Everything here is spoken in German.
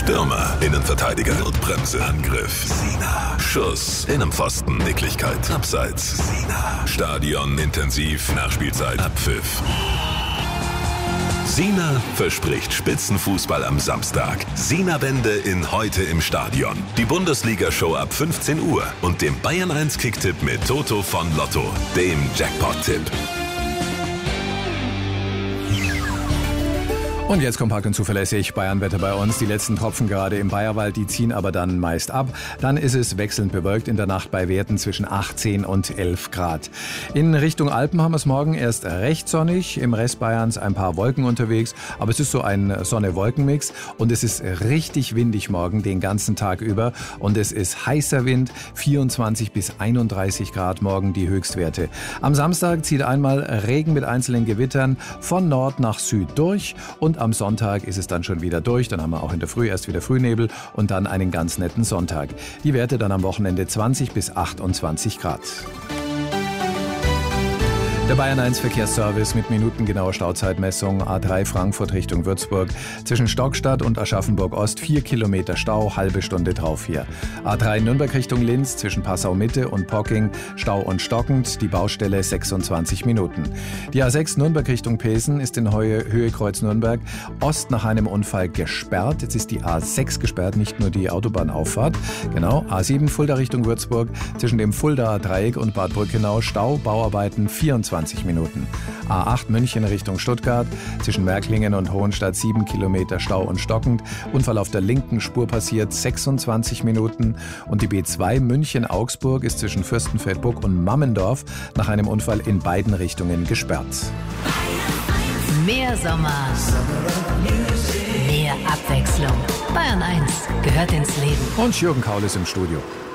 Stürmer, Innenverteidiger, Notbremse, Angriff, Sina, Schuss, Innenpfosten, Nicklichkeit, Abseits, Sina, Stadion, intensiv, Nachspielzeit, Abpfiff. Sina verspricht Spitzenfußball am Samstag. Sina-Bände in Heute im Stadion. Die Bundesliga-Show ab 15 Uhr und dem Bayern 1 Kicktipp mit Toto von Lotto, dem Jackpot-Tipp. Und jetzt kompakt und zuverlässig Bayernwetter bei uns. Die letzten Tropfen gerade im Bayerwald, die ziehen aber dann meist ab. Dann ist es wechselnd bewölkt in der Nacht bei Werten zwischen 18 und 11 Grad. In Richtung Alpen haben wir es morgen erst recht sonnig. Im Rest Bayerns ein paar Wolken unterwegs. Aber es ist so ein Sonne-Wolken-Mix. Und es ist richtig windig morgen den ganzen Tag über. Und es ist heißer Wind, 24 bis 31 Grad morgen die Höchstwerte. Am Samstag zieht einmal Regen mit einzelnen Gewittern von Nord nach Süd durch. Und am Sonntag ist es dann schon wieder durch. Dann haben wir auch in der Früh erst wieder Frühnebel und dann einen ganz netten Sonntag. Die Werte dann am Wochenende 20 bis 28 Grad. Der Bayern 1 Verkehrsservice mit minutengenauer Stauzeitmessung. A3 Frankfurt Richtung Würzburg. Zwischen Stockstadt und Aschaffenburg Ost 4 Kilometer Stau, halbe Stunde drauf hier. A3 Nürnberg Richtung Linz zwischen Passau Mitte und Pocking Stau und stockend. Die Baustelle 26 Minuten. Die A6 Nürnberg Richtung Pilsen ist in Höhe Kreuz Nürnberg Ost nach einem Unfall gesperrt. Jetzt ist die A6 gesperrt, nicht nur die Autobahnauffahrt. Genau. A7 Fulda Richtung Würzburg zwischen dem Fuldaer Dreieck und Bad Brückenau Stau, Bauarbeiten 24 Minuten. A8 München Richtung Stuttgart, zwischen Märklingen und Hohenstadt 7 Kilometer Stau und stockend. Unfall auf der linken Spur passiert 26 Minuten. Und die B2 München-Augsburg ist zwischen Fürstenfeldbruck und Mammendorf nach einem Unfall in beiden Richtungen gesperrt. Mehr Sommer, mehr Abwechslung. Bayern 1 gehört ins Leben. Und Jürgen Kaul ist im Studio.